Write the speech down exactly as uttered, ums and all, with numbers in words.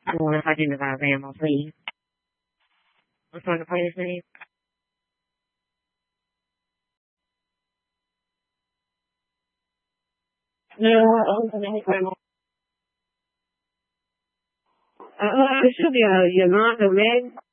I don't want to talk into Alabama, please. What's on the player's name? No, I'm going to hit Uh, it should be a Yolanda Meg.